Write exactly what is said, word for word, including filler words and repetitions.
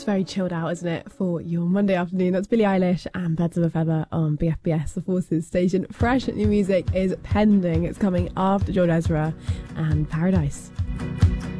It's very chilled out, isn't it, for your Monday afternoon? That's Billie Eilish and Birds of a Feather on B F B S, the Forces station. Fresh new music is pending. It's coming after George Ezra and Paradise.